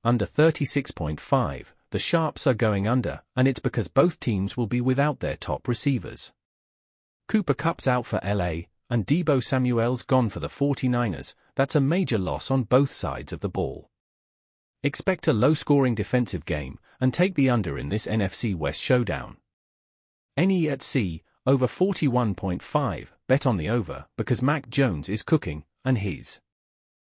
under 36.5. The Sharps are going under, and it's because both teams will be without their top receivers. Cooper Kupp's out for LA, and Deebo Samuel's gone for the 49ers. That's a major loss on both sides of the ball. Expect a low-scoring defensive game, and take the under in this NFC West showdown. NE at C, over 41.5, bet on the over, because Mac Jones is cooking, and his